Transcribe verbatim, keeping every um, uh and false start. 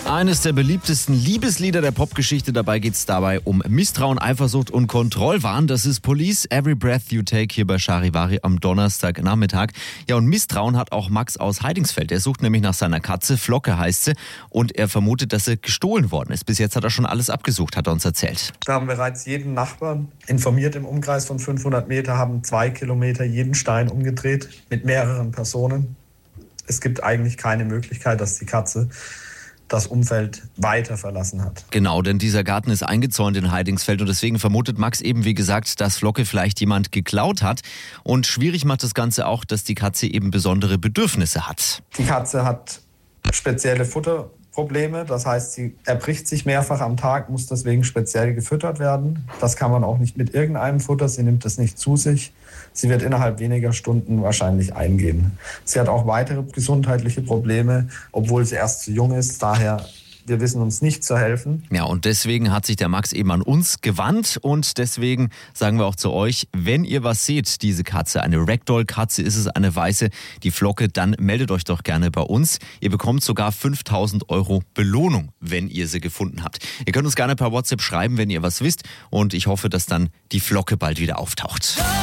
Eines der beliebtesten Liebeslieder der Popgeschichte. Dabei geht es dabei um Misstrauen, Eifersucht und Kontrollwahn. Das ist Police, Every Breath You Take hier bei Charivari am Donnerstagnachmittag. Ja, und Misstrauen hat auch Max aus Heidingsfeld. Er sucht nämlich nach seiner Katze, Flocke heißt sie, und er vermutet, dass sie gestohlen worden ist. Bis jetzt hat er schon alles abgesucht, hat er uns erzählt. Wir haben bereits jeden Nachbarn informiert im Umkreis von fünfhundert Meter, haben zwei Kilometer jeden Stein umgedreht mit mehreren Personen. Es gibt eigentlich keine Möglichkeit, dass die Katze das Umfeld weiter verlassen hat. Genau, denn dieser Garten ist eingezäunt in Heidingsfeld und deswegen vermutet Max eben, wie gesagt, dass Flocke vielleicht jemand geklaut hat. Und schwierig macht das Ganze auch, dass die Katze eben besondere Bedürfnisse hat. Die Katze hat spezielle Futterprobleme, das heißt, sie erbricht sich mehrfach am Tag, muss deswegen speziell gefüttert werden. Das kann man auch nicht mit irgendeinem Futter, sie nimmt es nicht zu sich. Sie wird innerhalb weniger Stunden wahrscheinlich eingehen. Sie hat auch weitere gesundheitliche Probleme, obwohl sie erst zu jung ist. Daher, wir wissen uns nicht zu helfen. Ja, und deswegen hat sich der Max eben an uns gewandt. Und deswegen sagen wir auch zu euch, wenn ihr was seht, diese Katze, eine Ragdoll-Katze ist es, eine weiße, die Flocke, dann meldet euch doch gerne bei uns. Ihr bekommt sogar fünftausend Euro Belohnung, wenn ihr sie gefunden habt. Ihr könnt uns gerne per WhatsApp schreiben, wenn ihr was wisst. Und ich hoffe, dass dann die Flocke bald wieder auftaucht.